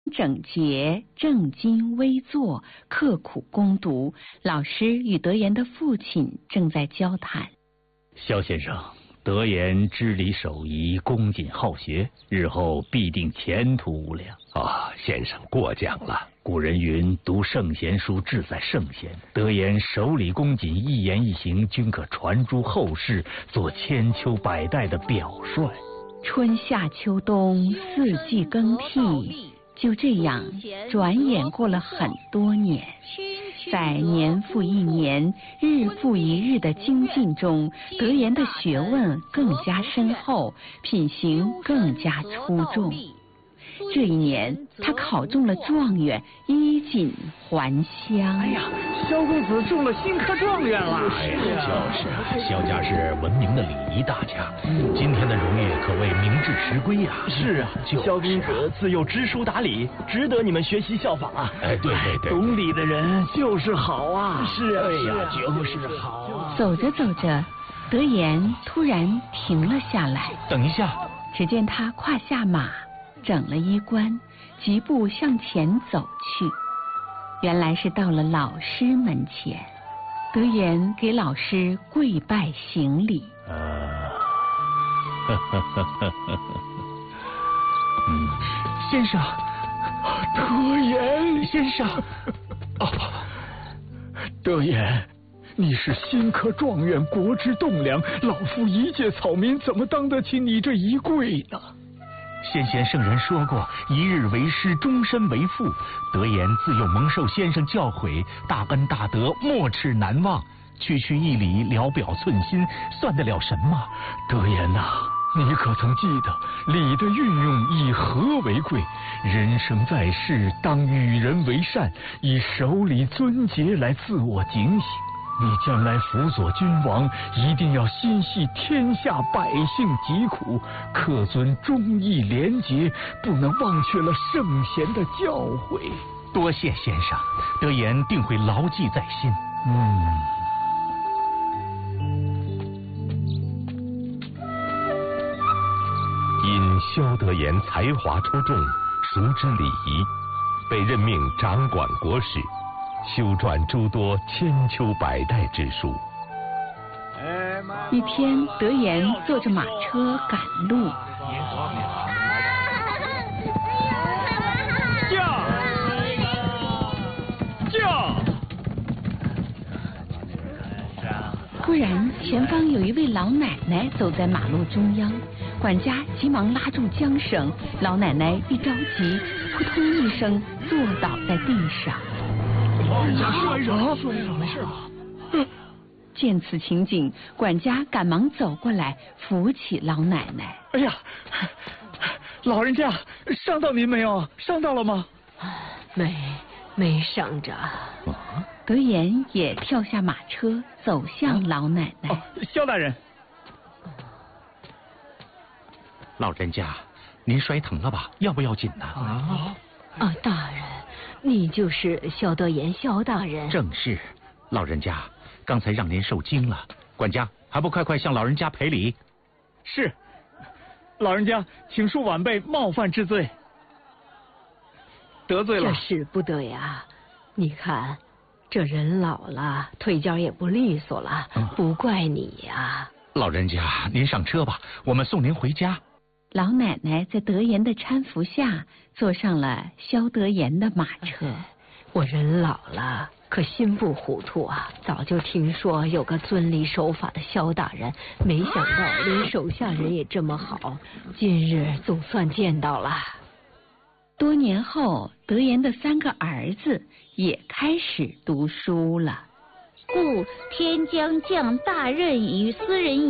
整洁，正襟危坐，刻苦攻读。老师与德言的父亲正在交谈。 萧先生，德言知礼守仪，恭谨好学，日后必定前途无量。 啊，先生过奖了。 古人云：读圣贤书，志在圣贤。德言守礼恭谨，一言一行均可传诸后世，做千秋百代的表率。 春夏秋冬，四季更替，就这样转眼过了很多年。在年复一年、日复一日的精进中，德言的学问更加深厚，品行更加出众。这一年，他考中了状元，衣锦还乡。 哎呀，萧公子中了新科状元了！ 哎呀，就是啊，萧家是闻名的礼仪大家，今天的荣誉可谓名至实归呀。 是啊，萧公子自幼知书达理，值得你们学习效仿啊！ 哎，对对对， 懂礼的人就是好啊！是啊， 哎呀，就是好啊！ 走着走着，德言突然停了下来。 等一下！ 只见他跨下马，整了衣冠，疾步向前走去。原来是到了老师门前，德言给老师跪拜行礼。 先生， 德言先生， 德言，你是新科状元，国之栋梁，老夫一介草民怎么当得起你这一跪呢？ 先贤圣人说过，一日为师，终身为父。德言自幼蒙受先生教诲，大恩大德，没齿难忘。区区一礼，聊表寸心，算得了什么？ 德言呐，你可曾记得礼的运用以和为贵？人生在世，当与人为善，以守礼尊节来自我警醒。你将来辅佐君王，一定要心系天下百姓疾苦，恪遵忠义廉洁，不能忘却了圣贤的教诲。 多谢先生，德言定会牢记在心。 因萧德言才华出众，熟知礼仪，被任命掌管国事，修撰诸多千秋百代之书。 一天，德言坐着马车赶路。 驾！ 忽然，前方有一位老奶奶走在马路中央，管家急忙拉住缰绳，老奶奶一着急，扑通一声坐倒在地上。 摔着，没事吧？ 见此情景，管家赶忙走过来扶起老奶奶。 哎呀，老人家，伤到您没有？伤到了吗？ 没伤着。 德言也跳下马车，走向老奶奶。 萧大人， 老人家，您摔疼了吧？要不要紧呢？ 大人，你就是萧德言萧大人。 正是，老人家，刚才让您受惊了，管家还不快向老人家赔礼？ 是，老人家，请恕晚辈冒犯之罪，得罪了。 这使不得呀！你看，这人老了，腿脚也不利索了，不怪你呀。 老人家，您上车吧，我们送您回家。 老奶奶在德言的搀扶下，坐上了萧德言的马车。 我人老了，可心不糊涂啊！早就听说有个遵礼守法的萧大人，没想到连手下人也这么好，今日总算见到了。 多年后，德言的3个儿子也开始读书了。 故天将降大任于斯人